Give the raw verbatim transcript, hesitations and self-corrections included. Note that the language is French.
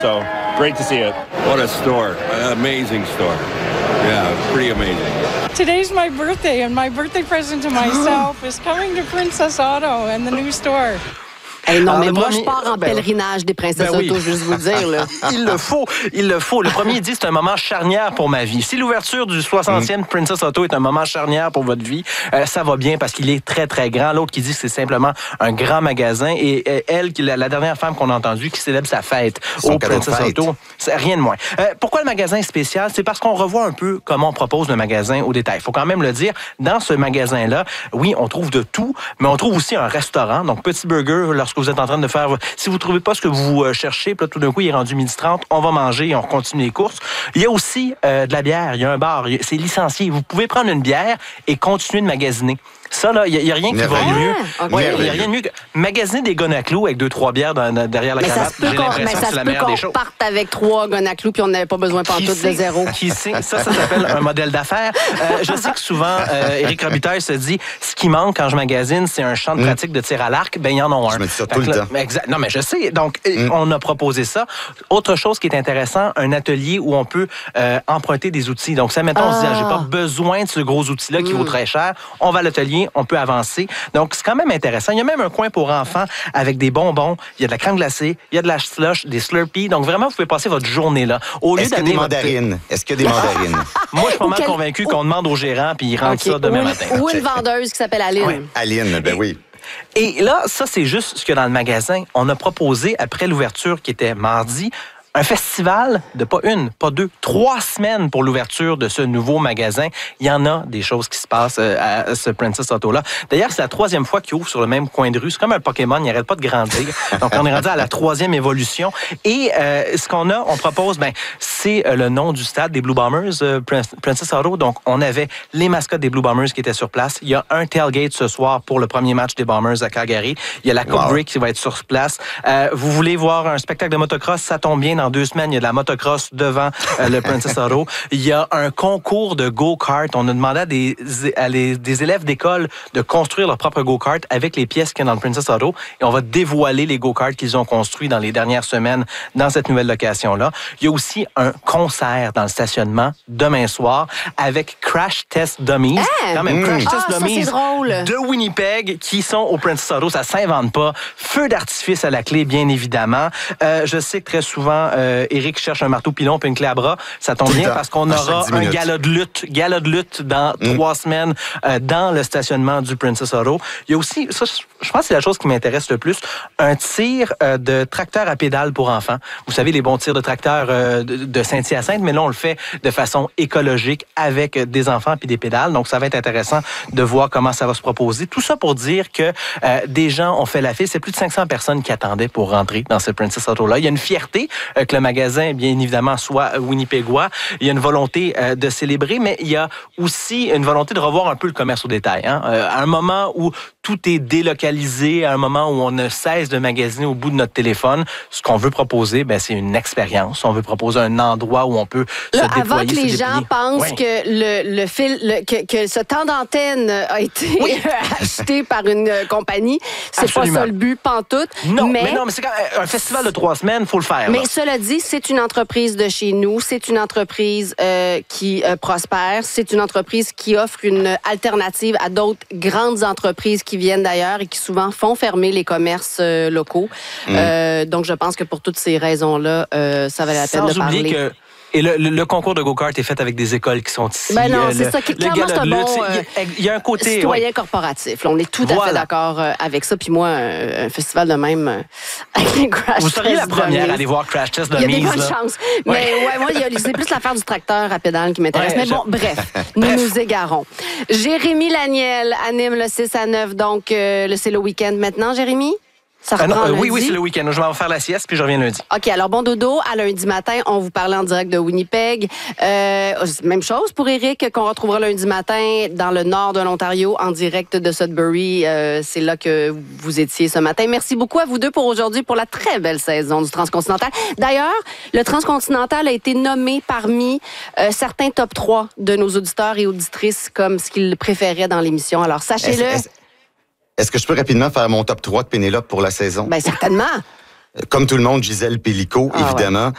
So, great to see it. What a store. An amazing store. Yeah, pretty amazing. Today's my birthday, and my birthday present to myself is coming to Princess Auto and the new store. Hey, non, Alors, mais moi, premier... je pars en ben, pèlerinage des princesses ben oui. auto, je veux juste vous dire. Là. Il le faut, il le faut. Le premier dit c'est un moment charnière pour ma vie. Si l'ouverture du soixantième mm. Princess Auto est un moment charnière pour votre vie, euh, ça va bien parce qu'il est très, très grand. L'autre qui dit que c'est simplement un grand magasin. Et euh, elle, qui la, la dernière femme qu'on a entendue, qui célèbre sa fête Son au Princess fête. Auto, c'est rien de moins. Euh, pourquoi le magasin est spécial? C'est parce qu'on revoit un peu comment on propose le magasin au détail. Il faut quand même le dire, dans ce magasin-là, oui, on trouve de tout, mais on trouve aussi un restaurant. Donc, petit burger, lorsque vous êtes en train de faire... Si vous ne trouvez pas ce que vous cherchez, puis là, tout d'un coup, il est rendu midi trente, on va manger et on continue les courses. Il y a aussi euh, de la bière, il y a un bar, c'est licencié. Vous pouvez prendre une bière et continuer de magasiner. Ça, là, il n'y a, a rien qui va mieux. Ah, okay. Ouais, il n'y a rien de mieux que magasiner des gonaclos avec deux, trois bières dans, dans, derrière la mais cravate. Ça se peut J'ai qu'on, l'impression mais que ça c'est se la peut meilleure qu'on des choses. parte avec trois gonaclos puis on n'avait pas besoin pantoute de zéro. Qui sait? Ça, ça s'appelle un modèle d'affaires. Euh, je sais que souvent, euh, Éric Robitaille se dit, ce qui manque quand je magasine, c'est un champ de pratique de tir à l'arc. Ben, il y en a un. Je me dis ça tout le temps. Exact. Non, mais je sais. Donc, mm. on a proposé ça. Autre chose qui est intéressant, un atelier où on peut euh, emprunter des outils. Donc, ça, mettons, ah. on se dit, ah, j'ai pas besoin de ce gros outil-là qui mm. vaut très cher. On va à l'atelier, on peut avancer. Donc, c'est quand même intéressant. Il y a même un coin pour enfants avec des bonbons. Il y a de la crème glacée, il y a de la slush, des Slurpees. Donc, vraiment, vous pouvez passer votre journée là. Au lieu Est-ce qu'il y a des mandarines? Est-ce qu'il y a des mandarines? Moi, je suis pas mal quel... convaincu qu'on demande au gérant puis il rentre okay. ça demain ou matin. Ou une vendeuse qui s'appelle Aline. Ouais. Aline, ben et, oui. Et là, ça, c'est juste ce qu'il y a dans le magasin. On a proposé, après l'ouverture qui était mardi, un festival de pas une, pas deux, trois semaines pour l'ouverture de ce nouveau magasin. Il y en a des choses qui se passent à ce Princess Auto-là. D'ailleurs, c'est la troisième fois qu'il ouvre sur le même coin de rue. C'est comme un Pokémon, il n'arrête pas de grandir. Donc, on est rendu à la troisième évolution. Et euh, ce qu'on a, on propose, ben, c'est le nom du stade des Blue Bombers, euh, Princess Auto. Donc, on avait les mascottes des Blue Bombers qui étaient sur place. Il y a un tailgate ce soir pour le premier match des Bombers à Calgary. Il y a la Coupe wow. Brick qui va être sur place. Euh, vous voulez voir un spectacle de motocross? Ça tombe bien. Dans deux semaines, il y a de la motocross devant euh, le Princess Auto. Il y a un concours de go-kart. On a demandé à des, à les, des élèves d'école de construire leur propre go-kart avec les pièces qu'il y a dans le Princess Auto. Et on va dévoiler les go-karts qu'ils ont construits dans les dernières semaines dans cette nouvelle location-là. Il y a aussi un concert dans le stationnement demain soir avec Crash Test Dummies. Hey! Quand même, mmh. Crash ah, Test ça, Dummies c'est drôle. de Winnipeg qui sont au Princess Auto. Ça s'invente pas. Feu d'artifice à la clé, bien évidemment. Euh, je sais que très souvent, euh, Éric cherche un marteau pilon puis une clé à bras. Ça tombe bien parce qu'on aura un gala de lutte, gala de lutte dans mm. trois semaines euh, dans le stationnement du Princess Auto. Il y a aussi, ça, je pense que c'est la chose qui m'intéresse le plus, un tir euh, de tracteur à pédale pour enfants. Vous savez, les bons tirs de tracteur euh, de, de Saint-Hyacinthe, mais là, on le fait de façon écologique avec des enfants puis des pédales. Donc, ça va être intéressant de voir comment ça va se proposer. Tout ça pour dire que euh, des gens ont fait la file. C'est plus de cinq cents personnes qui attendaient pour rentrer dans ce Princess Auto-là. Il y a une fierté euh, que le magasin, bien évidemment, soit winnipégois. Il y a une volonté euh, de célébrer, mais il y a aussi une volonté de revoir un peu le commerce au détail. Hein? Euh, à un moment où tout est délocalisé, à un moment où on ne cesse de magasiner au bout de notre téléphone, ce qu'on veut proposer, ben, c'est une expérience. On veut proposer un endroit où on peut là, se déployer, avant que les se gens pensent ouais. que le, le fil, le, que, que ce temps d'antenne a été oui. acheté par une compagnie, c'est Absolument. pas ça le but, pantoute. Non, mais, mais non, mais c'est quand même un festival de trois semaines, il faut le faire. Mais là. cela dit, c'est une entreprise de chez nous, c'est une entreprise euh, qui euh, prospère, c'est une entreprise qui offre une alternative à d'autres grandes entreprises qui viennent d'ailleurs et qui souvent font fermer les commerces euh, locaux. Mmh. Euh, donc, je pense que pour toutes ces raisons-là, euh, ça valait la peine Sans de parler. oublier que Et le, le, le concours de go-kart est fait avec des écoles qui sont ici. Ben non, euh, c'est le, ça. Qui, le clairement, c'est un bon il y, y a un côté citoyen ouais. corporatif. Là, on est tout voilà. à fait d'accord euh, avec ça. Puis moi, un, un festival de même euh, avec les Crash Vous seriez la première Dummies. à aller voir Crash Test Il y a Dummies. des bonnes chances. Mais ouais, ouais moi, il y a, c'est plus l'affaire du tracteur à pédale qui m'intéresse. Ouais, Mais je... bon, bref, nous bref. nous égarons. Jérémy Laniel anime le six à neuf. Donc, euh, le, c'est le week-end maintenant, Jérémy? Ça ah non, reprend euh, lundi. oui, oui, c'est le week-end. Je vais en faire la sieste, puis je reviens lundi. OK, alors bon dodo. À lundi matin, on vous parlait en direct de Winnipeg. Euh, même chose pour Éric, qu'on retrouvera lundi matin dans le nord de l'Ontario, en direct de Sudbury. Euh, c'est là que vous étiez ce matin. Merci beaucoup à vous deux pour aujourd'hui, pour la très belle saison du Transcontinental. D'ailleurs, le Transcontinental a été nommé parmi euh, certains top trois de nos auditeurs et auditrices comme ce qu'ils préféraient dans l'émission. Alors, sachez-le... Est-ce, est-ce... Est-ce que je peux rapidement faire mon top trois de Pénélope pour la saison? Bien, certainement. Comme tout le monde, Gisèle Pélico, ah, évidemment. Ouais.